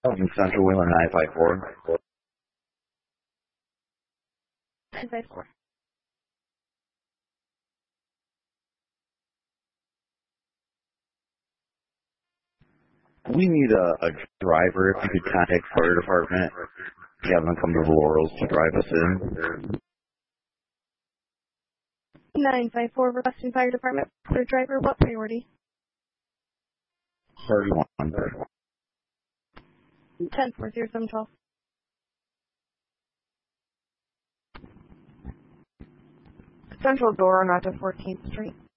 Central Wheeler 954. 954. We need a driver. If you could contact fire department, have them come to the Laurels to drive us in. 954 requesting fire department for driver. What priority? 31. 10-40712. Central door not to 14th Street.